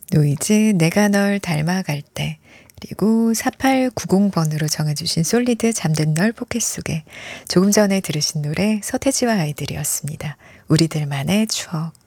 노이즈 내가 널 닮아갈 때, 그리고 4890번으로 정해주신 솔리드 잠든 널 포켓 속에, 조금 전에 들으신 노래 서태지와 아이들이었습니다. 우리들만의 추억.